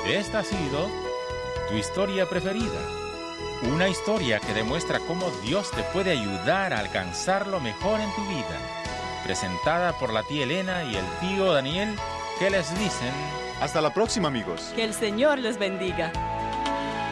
esta ha sido tu historia preferida. Una historia que demuestra cómo Dios te puede ayudar a alcanzar lo mejor en tu vida. Presentada por la tía Elena y el tío Daniel, que les dicen... Hasta la próxima, amigos. Que el Señor les bendiga.